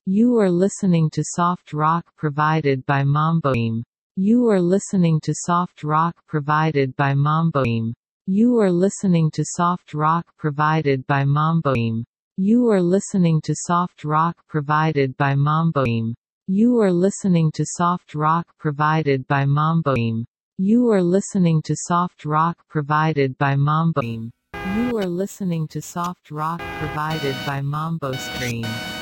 You are listening to soft rock provided by Mamboim. You are listening to soft rock provided by Mamboim. You are listening to soft rock provided by Mamboim. You are listening to soft rock provided by Mamboim. You are listening to soft rock provided by Mamboim. You are listening to soft rock provided by Mamboim. You are listening to soft rock provided by Mambo Scream.